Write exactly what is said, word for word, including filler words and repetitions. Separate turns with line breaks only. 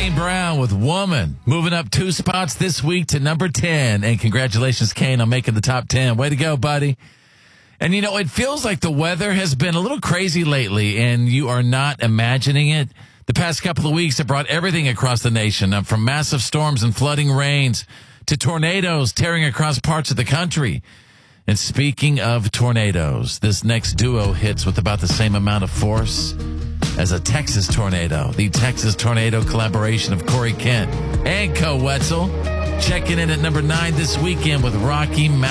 Kane Brown with Woman, moving up two spots this week to number ten. And congratulations, Kane, on making the top ten. Way to go, buddy. And, you know, it feels like the weather has been a little crazy lately, and you are not imagining it. The past couple of weeks have brought everything across the nation, uh, from massive storms and flooding rains to tornadoes tearing across parts of the country. And speaking of tornadoes, this next duo hits with about the same amount of force as a Texas tornado. The Texas Tornado collaboration of Corey Kent and Co. Wetzel checking in at number nine this weekend with Rocky Mountain.